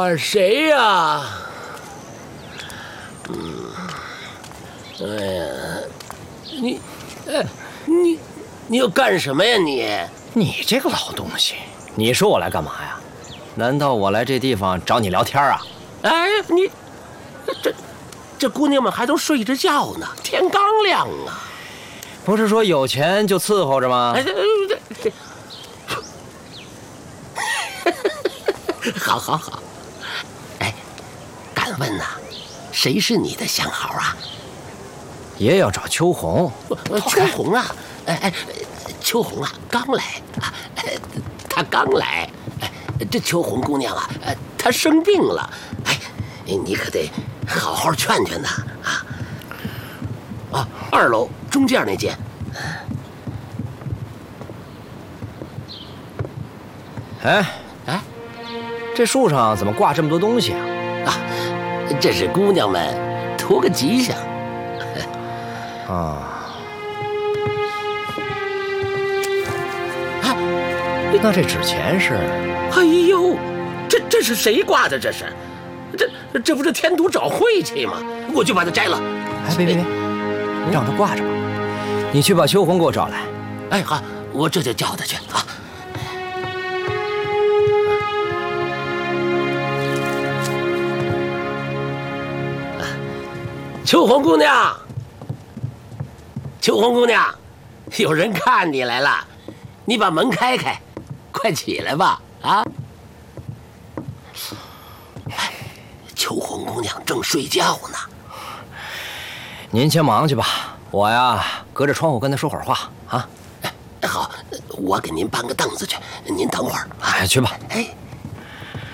谁呀？哎呀，你要干什么呀你？ 你这个老东西，你说我来干嘛呀？难道我来这地方找你聊天啊？ 哎，你这姑娘们还都睡着觉呢，天刚亮啊！ 不是说有钱就伺候着吗？ 好，哎，敢问呐，谁是你的相好啊？ 爷要找秋红。 秋红啊，秋红啊，刚来啊，她刚来。这秋红姑娘啊，她生病了，哎，你可得好好劝劝她啊。啊，2楼中间那间。 哎，这树上怎么挂这么多东西啊？ 啊，这是姑娘们图个吉祥。 啊，那这纸钱是？ 哎呦，这是谁挂的？这是，这不是添堵找晦气吗？我就把它摘了。 哎，别，让他挂着吧。你去把秋红给我找来。 哎，好，我这就叫他去啊。秋红姑娘，秋红姑娘，有人看你来了，你把门开开，快起来吧！啊！秋红姑娘正睡觉呢。 您先忙去吧，我呀隔着窗户跟她说会儿话啊。 好，我给您搬个凳子去，您等会儿。 哎，去吧。 哎。